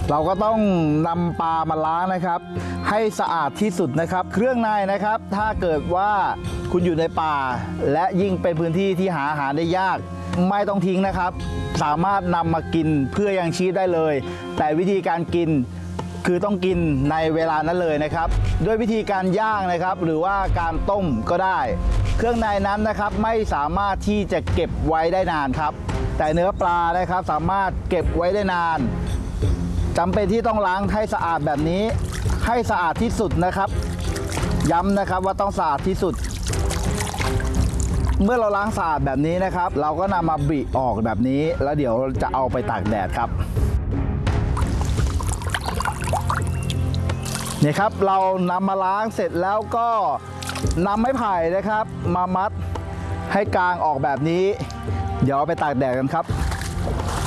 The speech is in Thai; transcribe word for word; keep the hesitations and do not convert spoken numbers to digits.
เราก็ต้องนำปลามาล้างนะครับให้สะอาดที่สุดนะครับ เครื่องในนะครับถ้าเกิดว่าคุณอยู่ในป่าและยิ่งเป็นพื้นที่ที่หาอาหารได้ยากไม่ต้องทิ้งนะครับสามารถนำมากินเพื่อยังชีพได้เลยแต่วิธีการกินคือต้องกินในเวลานั้นเลยนะครับด้วยวิธีการย่างนะครับหรือว่าการต้มก็ได้เครื่องในนั้นนะครับไม่สามารถที่จะเก็บไว้ได้นานครับแต่เนื้อปลานะครับสามารถเก็บไว้ได้นานจำเป็นที่ต้องล้างให้สะอาดแบบนี้ให้สะอาดที่สุดนะครับย้ำนะครับว่าต้องสะอาดที่สุดเมื่อเราล้างสะอาดแบบนี้นะครับเราก็นำมาบิออกแบบนี้แล้วเดี๋ยวจะเอาไปตากแดดครับนี่ครับเรานำมาล้างเสร็จแล้วก็นำไม้ไผ่นะครับมามัดให้กางออกแบบนี้เดี๋ยวเอาไปตากแดดกันครับ